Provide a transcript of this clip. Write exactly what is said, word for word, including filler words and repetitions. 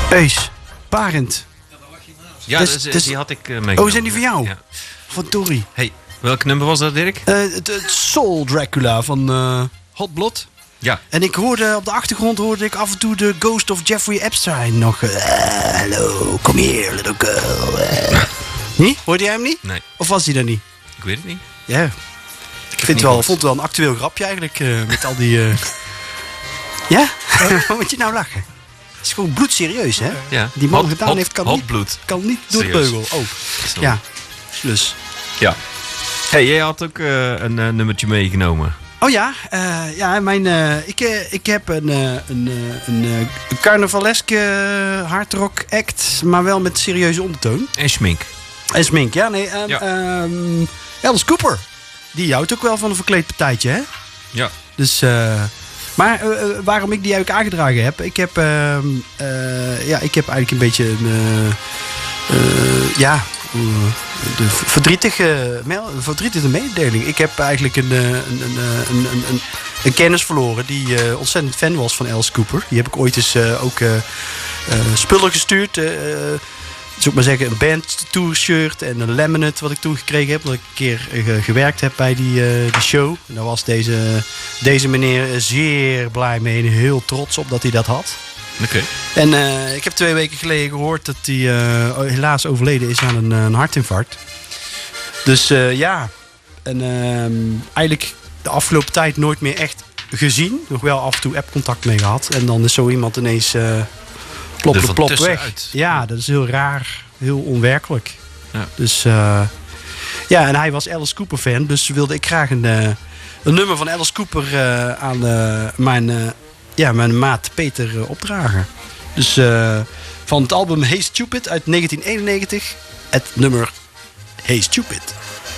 Eus, Barend. Ja, Dus- dus, dus- die had ik uh, meegenomen. Oh, zijn die van jou? Ja. Verdorie. Hey, welk nummer was dat, Dirk? Uh, het, het Soul Dracula van uh, Hot Blood. Ja. En ik hoorde op de achtergrond hoorde ik af en toe de Ghost of Jeffrey Epstein nog. Uh, Hallo, kom hier, little girl. Uh. Niet? Hoorde jij hem niet? Nee. Of was hij er niet? Ik weet het niet. Ja. Ik vind het wel, vond het wel een actueel grapje eigenlijk. Uh, met al die... Uh... Ja? Waarom moet je nou lachen? Het is gewoon bloedserieus, hè? Ja. Die man hot, gedaan hot, heeft, kan hot niet, bloed. kan niet door de Serieus. beugel. Oh, Zo. ja. Dus. Ja. Hey, jij had ook uh, een uh, nummertje meegenomen. Oh ja, uh, ja mijn, uh, ik, uh, ik heb een, uh, een, uh, een, uh, een carnavaleske uh, hardrock act, maar wel met serieuze ondertoon. En schmink. En smink, ja, nee. Um, Ja. Um, Alice Cooper, die houdt ook wel van een verkleed partijtje, hè? Ja. Dus, uh, maar uh, waarom ik die eigenlijk aangedragen heb, ik heb, uh, uh, ja, ik heb eigenlijk een beetje een, uh, uh, ja, uh, de verdrietige, verdrietige mededeling. Ik heb eigenlijk een, een, een, een, een, een kennis verloren die uh, ontzettend fan was van Alice Cooper. Die heb ik ooit eens uh, ook uh, uh, spullen gestuurd. Uh, zou ik maar zeggen, een band tour shirt en een laminate wat ik toen gekregen heb. Dat ik een keer uh, gewerkt heb bij die, uh, die show. En daar was deze, deze meneer zeer blij mee en heel trots op dat hij dat had. Oké. Okay. En uh, ik heb twee weken geleden gehoord dat hij uh, helaas overleden is aan een, een hartinfarct. Dus uh, ja, en uh, eigenlijk de afgelopen tijd nooit meer echt gezien. Nog wel af en toe appcontact mee gehad. En dan is zo iemand ineens uh, plop de plop weg. Uit. Ja, dat is heel raar, heel onwerkelijk. Ja. Dus uh, ja, en hij was Alice Cooper fan. Dus wilde ik graag een, uh, een nummer van Alice Cooper uh, aan uh, mijn... Uh, Ja, mijn maat Peter uh, opdragen. Dus uh, van het album Hey Stupid uit negentien eenennegentig. Het nummer Hey Stupid.